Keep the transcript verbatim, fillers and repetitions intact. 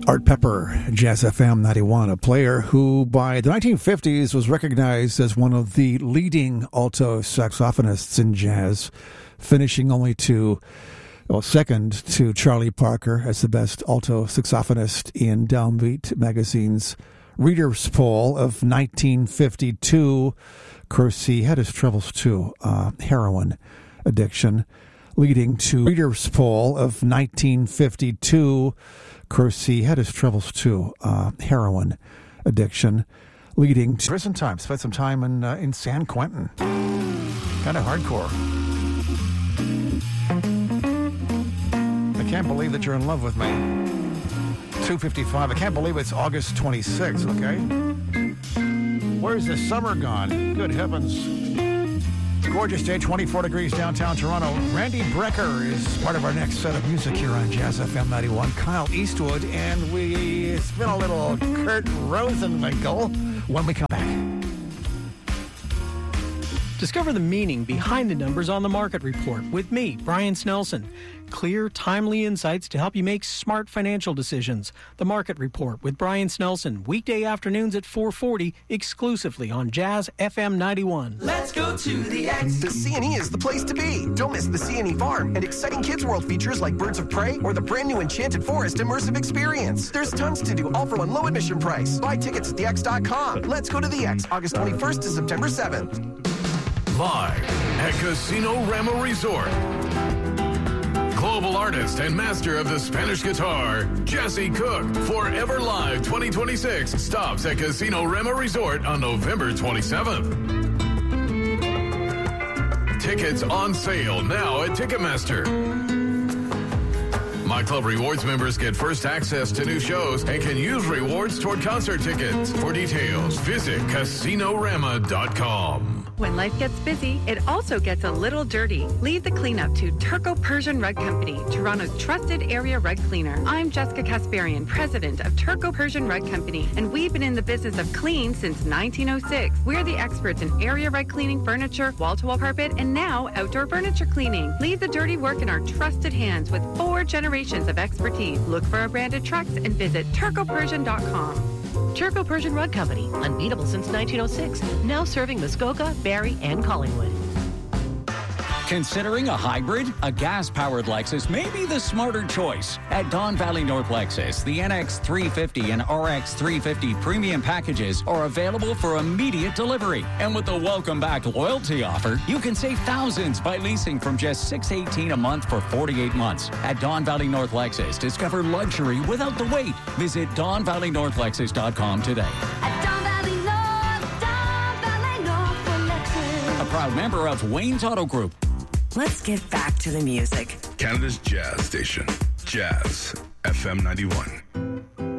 Art Pepper, Jazz F M ninety-one, a player who by the nineteen fifties was recognized as one of the leading alto saxophonists in jazz, finishing only to, well, second to Charlie Parker as the best alto saxophonist in Downbeat magazine's Reader's Poll of nineteen fifty-two. Of course, he had his troubles too, uh, heroin addiction, leading to Reader's Poll of nineteen fifty-two. Of course, he had his troubles too, uh, heroin addiction, leading to prison time. Spent some time in uh, in San Quentin. Kind of hardcore. I can't believe that you're in love with me. two fifty-five. I can't believe it's August twenty-sixth, okay? Where's the summer gone? Good heavens. Gorgeous day, twenty-four degrees downtown Toronto. Randy Brecker is part of our next set of music here on Jazz F M ninety-one. Kyle Eastwood, and we it's been a little Kurt Rosenwinkel when we come back. Discover the meaning behind the numbers on the Market Report with me, Brian Snelson. Clear, timely insights to help you make smart financial decisions. The Market Report with Brian Snelson, weekday afternoons at four forty, exclusively on Jazz F M ninety-one. Let's go to the X. The C and E is the place to be. Don't miss the C and E Farm and exciting Kids World features like Birds of Prey or the brand new Enchanted Forest immersive experience. There's tons to do, all for one low admission price. Buy tickets at the x dot com. Let's go to the X, August twenty-first to September seventh. Live at Casino Rama Resort. Global artist and master of the Spanish guitar, Jesse Cook, Forever Live twenty twenty-six stops at Casino Rama Resort on November twenty-seventh. Tickets on sale now at Ticketmaster. My Club Rewards members get first access to new shows and can use rewards toward concert tickets. For details, visit casino rama dot com. When life gets busy, it also gets a little dirty. Leave the cleanup to Turco Persian Rug Company, Toronto's trusted area rug cleaner. I'm Jessica Kasparian, president of Turco Persian Rug Company, and we've been in the business of clean since nineteen oh six. We're the experts in area rug cleaning, furniture, wall-to-wall carpet, and now outdoor furniture cleaning. Leave the dirty work in our trusted hands with four generations of expertise. Look for our branded trucks and visit turco persian dot com. Turco Persian Rug Company, unbeatable since nineteen oh six, now serving Muskoka, Barrie, and Collingwood. Considering a hybrid? A gas-powered Lexus may be the smarter choice. At Don Valley North Lexus, the N X three fifty and R X three fifty premium packages are available for immediate delivery. And with the Welcome Back loyalty offer, you can save thousands by leasing from just six hundred eighteen dollars a month for forty-eight months. At Don Valley North Lexus, discover luxury without the wait. Visit don valley north lexus dot com today. At Don Valley North, Don Valley North for Lexus. A proud member of Wayne's Auto Group. Let's get back to the music. Canada's jazz station, Jazz F M ninety-one.